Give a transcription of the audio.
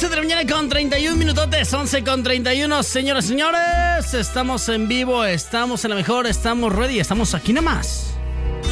11 de la mañana con 31 minutotes, 11 con 31, señoras y señores. Estamos en vivo, estamos en la mejor, estamos ready, estamos aquí nomás.